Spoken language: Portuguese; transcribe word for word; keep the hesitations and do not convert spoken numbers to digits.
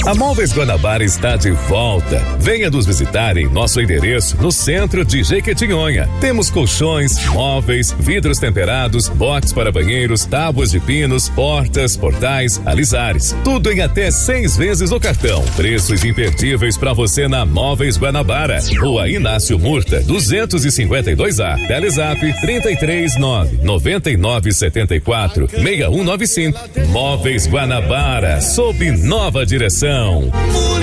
A Móveis Guanabara está de volta. Venha nos visitar em nosso endereço no centro de Jequitinhonha. Temos colchões, móveis, vidros temperados, box para banheiros, tábuas de pinos, portas, portais, alisares. Tudo em até seis vezes no cartão. Preços imperdíveis para você na Móveis Guanabara. Rua Inácio Murta, duzentos e cinquenta e dois A. Telezap trinta e três nove noventa e nove setenta e quatro seis um nove cinco. Móveis Guanabara, sob nova direção.